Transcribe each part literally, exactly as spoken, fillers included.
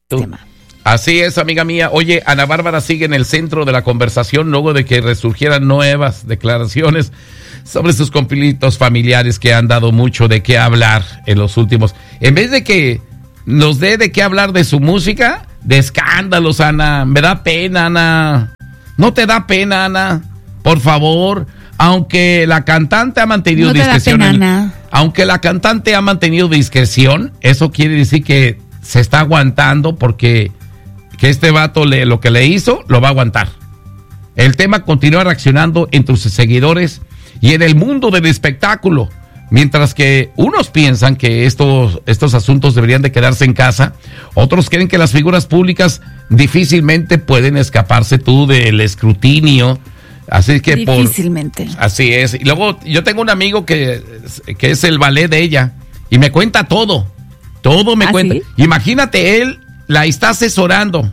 tema. Así es, amiga mía. Oye, Ana Bárbara sigue en el centro de la conversación luego de que resurgieran nuevas declaraciones sobre sus conflictos familiares que han dado mucho de qué hablar en los últimos. En vez de que nos dé de qué hablar de su música, de escándalos, Ana. Me da pena, Ana. ¿No te da pena, Ana? Por favor, aunque la cantante ha mantenido no te discreción. Da pena, Ana. Aunque la cantante ha mantenido discreción, eso quiere decir que se está aguantando porque que este vato le, lo que le hizo, lo va a aguantar. El tema continúa reaccionando entre sus seguidores y en el mundo del espectáculo. Mientras que unos piensan que estos, estos asuntos deberían de quedarse en casa, otros creen que las figuras públicas difícilmente pueden escaparse tú del escrutinio. Así que difícilmente. Por, así es. Y luego yo tengo un amigo que, que es el valet de ella y me cuenta todo. Todo me ¿Ah, cuenta. sí? Imagínate, él la está asesorando.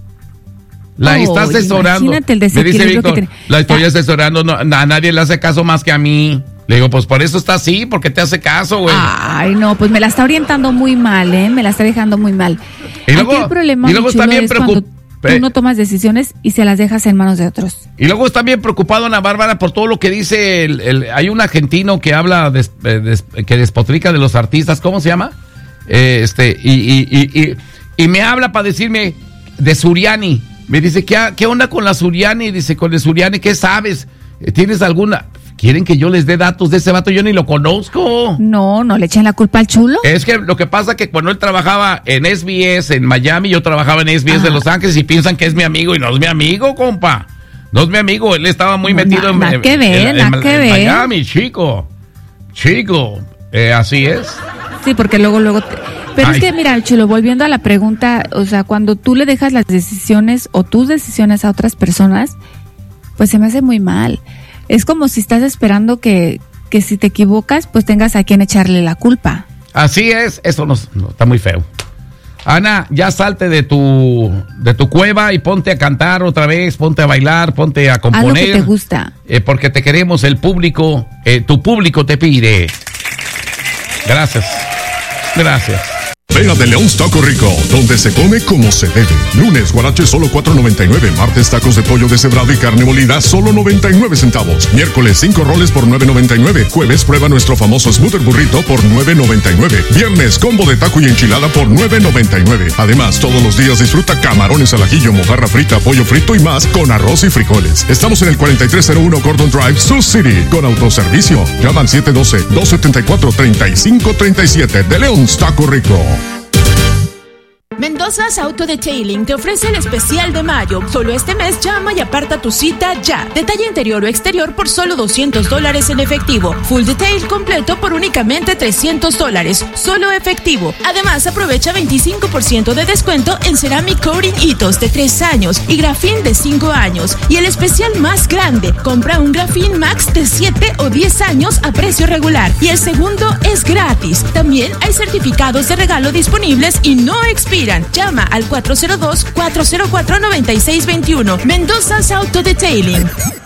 La oh, está asesorando. Imagínate el me dice desequilibrio Víctor, que tiene. la estoy Ah. asesorando, no, a nadie le hace caso más que a mí. Le digo, pues por eso está así, porque te hace caso, güey. Ay, no, pues me la está orientando muy mal, ¿eh? Me la está dejando muy mal. Y luego, Aquí el problema y luego está bien preocupado. Tú no tomas decisiones y se las dejas en manos de otros. Y luego está bien preocupado Ana Bárbara por todo lo que dice el, el, hay un argentino que habla des, des, que despotrica de los artistas, ¿cómo se llama? Eh, este y, y, y, y, y me habla para decirme de Suriani. Me dice, ¿qué, ¿qué onda con la Suriani? Dice, con el Suriani, ¿qué sabes? ¿Tienes alguna? ¿Quieren que yo les dé datos de ese vato? Yo ni lo conozco. No, no le echen la culpa al chulo. Es que lo que pasa que cuando él trabajaba en S B S en Miami, yo trabajaba en S B S ah. de Los Ángeles y piensan que es mi amigo y no es mi amigo, compa. No es mi amigo, él estaba muy no, metido na, en, na que ver, en, en, na en, que en ver. Miami, chico. Chico, eh, así es. Sí, porque luego, luego... Te... Pero Ay. es que, mira, Chulo, volviendo a la pregunta, o sea, cuando tú le dejas las decisiones o tus decisiones a otras personas, pues se me hace muy mal. Es como si estás esperando que, que si te equivocas, pues tengas a quien echarle la culpa. Así es, eso no, no está muy feo. Ana, ya salte de tu de tu cueva y ponte a cantar otra vez, ponte a bailar, ponte a componer. Haz lo que te gusta. Eh, porque te queremos, el público, eh, tu público te pide. Gracias, gracias. Ven a De Leon's Taco Rico, donde se come como se debe. Lunes, guaraches solo cuatro noventa y nueve. Martes, tacos de pollo deshebrado y carne molida solo noventa y nueve centavos. Miércoles, cinco roles por nueve noventa y nueve. Jueves, prueba nuestro famoso Smoother Burrito por nueve noventa y nueve. Viernes, combo de taco y enchilada por nueve noventa y nueve. Además, todos los días disfruta camarones al ajillo, mojarra frita, pollo frito y más con arroz y frijoles. Estamos en el cuarenta y tres cero uno Gordon Drive, Sioux City, con autoservicio. Llaman siete uno dos, dos siete cuatro, tres cinco tres siete. De Leon's Taco Rico. Mendoza's Auto Detailing te ofrece el especial de mayo. Solo este mes llama y aparta tu cita ya. Detalle interior o exterior por solo doscientos dólares en efectivo. Full detail completo por únicamente trescientos dólares. Solo efectivo. Además, aprovecha veinticinco por ciento de descuento en Ceramic Coating Hitos de tres años y Grafin de cinco años. Y el especial más grande, compra un Grafin Max de siete o diez años a precio regular. Y el segundo es gratis. También hay certificados de regalo disponibles y no expiran. Llama al cuatro cero dos, cuatro cero cuatro, nueve seis dos uno. Mendoza's Auto Detailing.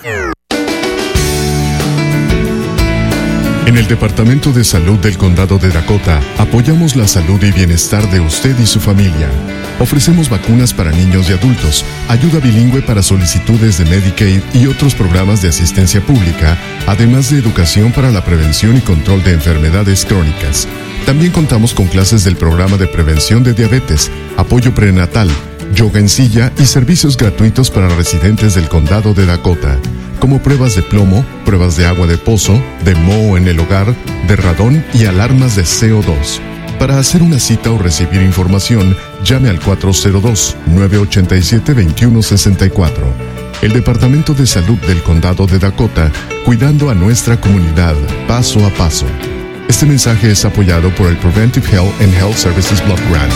En el Departamento de Salud del Condado de Dakota, apoyamos la salud y bienestar de usted y su familia. Ofrecemos vacunas para niños y adultos, ayuda bilingüe para solicitudes de Medicaid y otros programas de asistencia pública, además de educación para la prevención y control de enfermedades crónicas. También contamos con clases del programa de prevención de diabetes, apoyo prenatal, yoga en silla y servicios gratuitos para residentes del condado de Dakota, como pruebas de plomo, pruebas de agua de pozo, de moho en el hogar, de radón y alarmas de C O dos. Para hacer una cita o recibir información, llame al cuatro cero dos, nueve ocho siete, dos uno seis cuatro. El Departamento de Salud del Condado de Dakota, cuidando a nuestra comunidad paso a paso. Este mensaje es apoyado por el Preventive Health and Health Services Block Grant.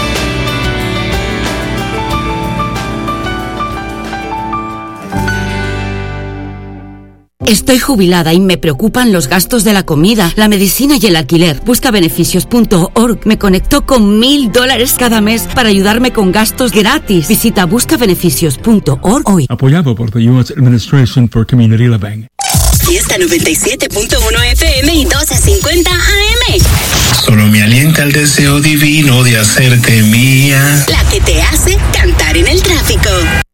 Estoy jubilada y me preocupan los gastos de la comida, la medicina y el alquiler. Busca beneficios punto org. Me conectó con mil dólares cada mes para ayudarme con gastos gratis. Visita busca beneficios punto org hoy. Apoyado por the U S Administration for Community Living. Fiesta noventa y siete punto uno F M y doce cincuenta A M. Solo me alienta el deseo divino de hacerte mía. La que Centro.